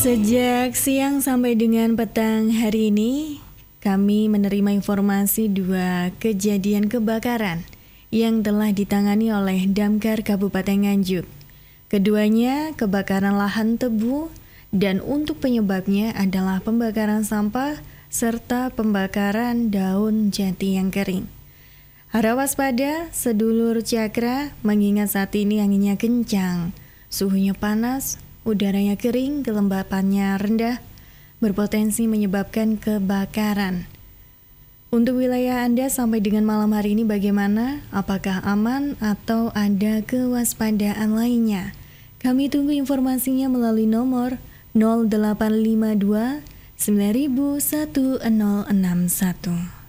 Sejak siang sampai dengan petang hari ini, kami menerima informasi 2 kejadian kebakaran yang telah ditangani oleh Damkar Kabupaten Nganjuk. Keduanya kebakaran lahan tebu dan untuk penyebabnya adalah pembakaran sampah serta pembakaran daun jati yang kering. Harap waspada sedulur Cakra mengingat saat ini anginnya kencang, suhunya panas, udaranya kering, kelembapannya rendah, berpotensi menyebabkan kebakaran. Untuk wilayah Anda sampai dengan malam hari ini bagaimana? Apakah aman atau ada kewaspadaan lainnya? Kami tunggu informasinya melalui nomor 0852 9000 1061.